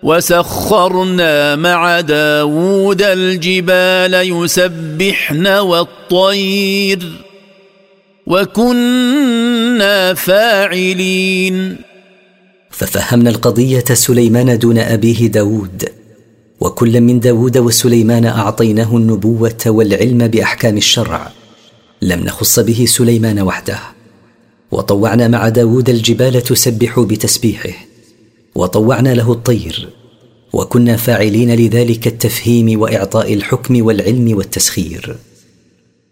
وسخرنا مع داود الجبال يسبحن والطير وكنا فاعلين. ففهمنا القضية سليمان دون أبيه داود، وكل من داود وسليمان أعطيناه النبوة والعلم بأحكام الشرع، لم نخص به سليمان وحده. وطوعنا مع داود الجبال تسبح بتسبيحه، وطوعنا له الطير، وكنا فاعلين لذلك التفهيم وإعطاء الحكم والعلم والتسخير.